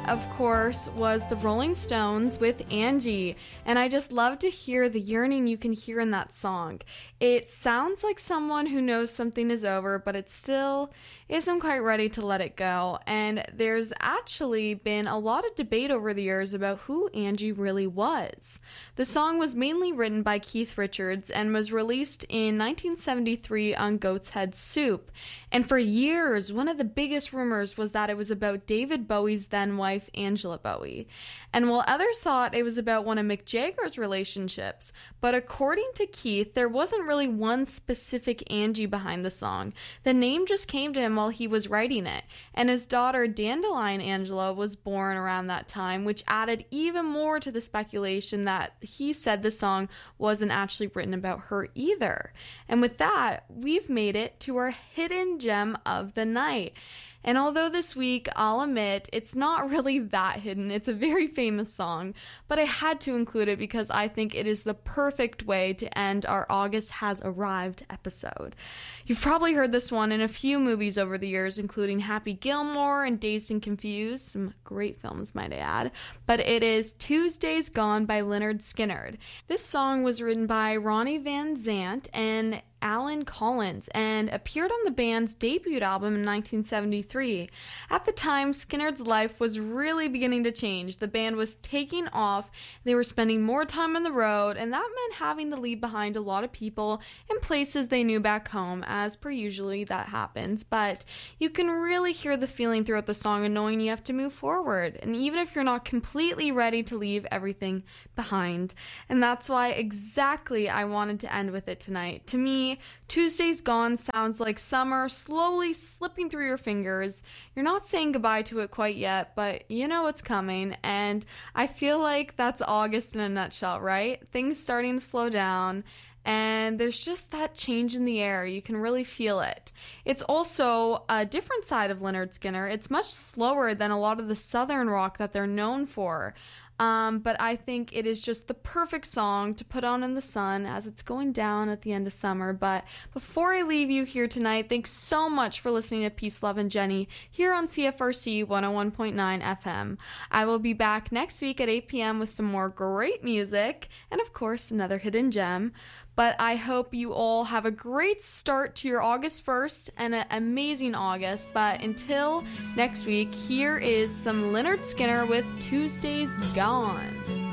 of course, was the Rolling Stones with Angie, and I just love to hear the yearning you can hear in that song. It sounds like someone who knows something is over, but it still isn't quite ready to let it go, and there's actually been a lot of debate over the years about who Angie really was. The song was mainly written by Keith Richards and was released in 1973 on Goat's Head Soup, and for years, one of the biggest rumors was that it was about David Bowie's then wife, Angela Bowie. And while others thought it was about one of Mick Jagger's relationships, but according to Keith, there wasn't really one specific Angie behind the song. The name just came to him while he was writing it, and his daughter Dandelion Angela was born around that time, which added even more to the speculation that he said the song wasn't actually written about her either. And with that, we've made it to our hidden gem of the night. And although this week, I'll admit, it's not really that hidden, it's a very famous song, but I had to include it because I think it is the perfect way to end our August Has Arrived episode. You've probably heard this one in a few movies over the years, including Happy Gilmore and Dazed and Confused, some great films might I add, but it is Tuesday's Gone by Lynyrd Skynyrd. This song was written by Ronnie Van Zant and Alan Collins and appeared on the band's debut album in 1973. At the time, Skynyrd's life was really beginning to change. The band was taking off, they were spending more time on the road, and that meant having to leave behind a lot of people and places they knew back home, as per usually that happens, but you can really hear the feeling throughout the song and knowing you have to move forward, and even if you're not completely ready to leave everything behind. And that's why exactly I wanted to end with it tonight. To me, Tuesday's Gone sounds like summer slowly slipping through your fingers. You're not saying goodbye to it quite yet, but you know it's coming, and I feel like that's August in a nutshell, right? Things starting to slow down, and there's just that change in the air. You can really feel it. It's also a different side of Lynyrd Skynyrd. It's much slower than a lot of the southern rock that they're known for. But I think it is just the perfect song to put on in the sun as it's going down at the end of summer. But before I leave you here tonight, thanks so much for listening to Peace, Love, and Jenny here on CFRC 101.9 FM. I will be back next week at 8 p.m. with some more great music and, of course, another hidden gem. But I hope you all have a great start to your August 1st and an amazing August. But until next week, here is some Lynyrd Skynyrd with Tuesday's Gone.